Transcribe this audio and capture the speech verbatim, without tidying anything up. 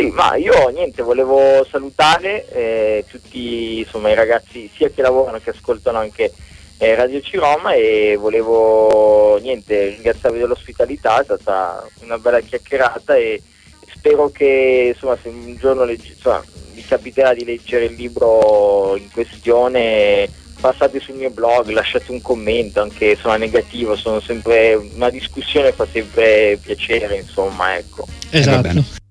Sì, ma io niente, volevo salutare eh, tutti insomma i ragazzi sia che lavorano che ascoltano anche eh, Radio Ciroma, e volevo niente ringraziarvi dell'ospitalità, è stata una bella chiacchierata e spero che insomma se un giorno legge, insomma, vi capiterà di leggere il libro in questione, passate sul mio blog, lasciate un commento anche insomma negativo, sono sempre una discussione, fa sempre piacere, insomma, ecco. Esatto.